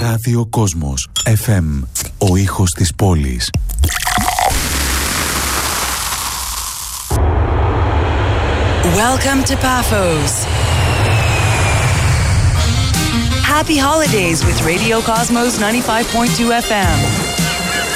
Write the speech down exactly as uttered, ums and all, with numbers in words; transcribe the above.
Ράδιο Κόσμος εφ εμ. Ο ήχος της πόλης. Welcome to Paphos. Happy holidays with Radio Cosmos ninety-five point two F M.